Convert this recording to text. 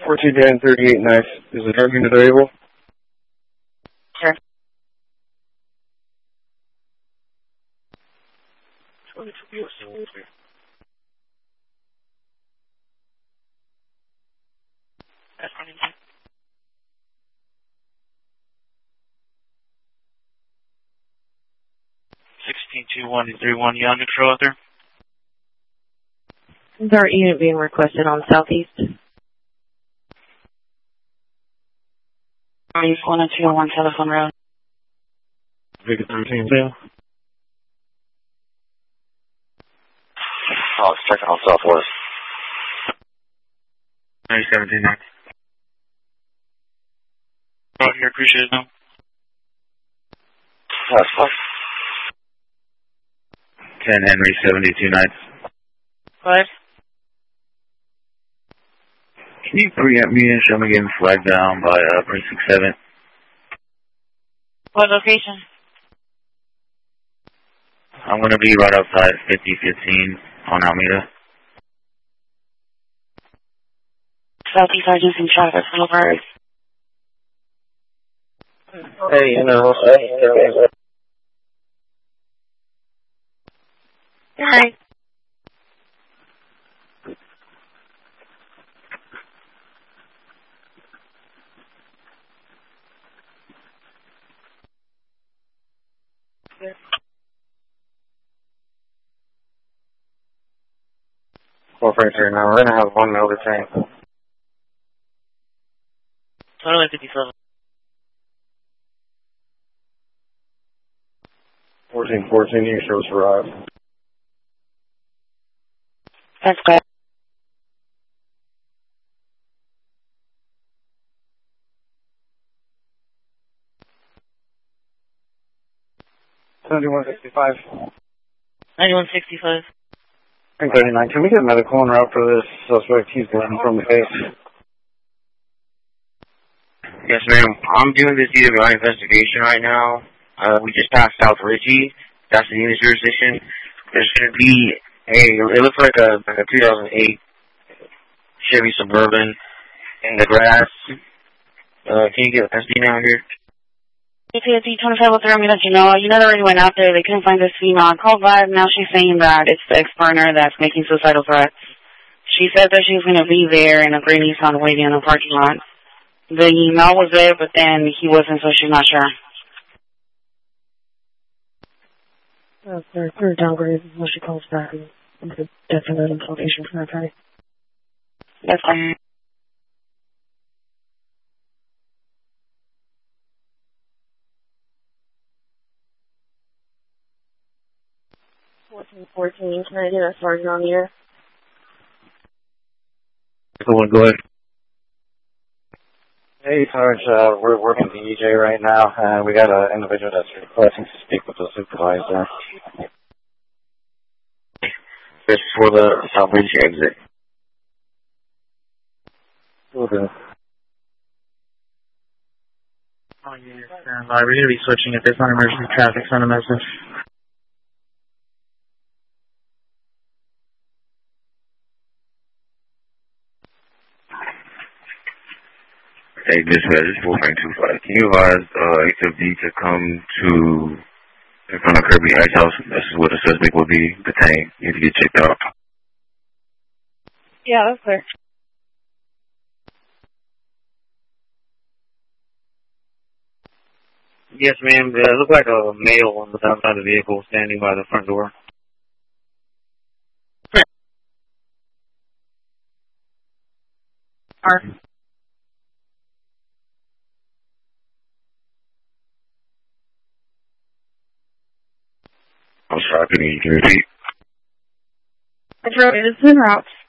1410, 38 nice. Is the drug unit available? Sure. That's fine. 162131, you on control out there? Dart unit being requested on Southeast. 10201 Telephone Road. Victor 13. Oh, it's checking on Southwest. 917 9. Out here, appreciate it now. That's fine. 10 Henry 72 nights. What? Can you preempt me and show me getting flagged down by Precinct 7? What location? I'm going to be right outside 5015 on Alameda. Southeast Argentine traffic, over. Hey, Hi. Well, Frank, now we're going to have one over tank. Totally 57. 1414, you shows arrived. That's good. $71.65. 9165. 39. Can we get medical en route for this suspect? He's bleeding from the face. Yes, ma'am. I'm doing this DWI investigation right now. We just passed South Ritchie. That's the unit jurisdiction. There's going to be it looks like a 2008 Chevy Suburban in the grass. Can you get SD now here? APSC 2503, I'm going to let you know. You know, they already went out there. They couldn't find this female. I called back. Now she's saying that it's the ex-partner that's making suicidal threats. She said that she was going to be there in a gray Nissan waiting in the parking lot. The email was there, but then he wasn't, so she's not sure. They're downgraded when she calls back. And the definite information from her attorney. That's fine. 1414, can I get a sergeant on the air? Go ahead. Hey, Sarge, we're working the EJ right now. We got an individual that's requesting to speak with the supervisor. This is for the South Ritchie exit. Okay. Oh, yeah, standby. We're going to be switching if there's not emergency traffic. Send a message. Hey, dispatch, this is 425. Can you advise HFD to come to in front of Kirby Ice House? This is where the suspect will be detained. You need to get checked out. Yeah, that's clear. Yes, ma'am. It looked like a male on the outside of the vehicle standing by the front door. I'm sorry, can you repeat? It's en route.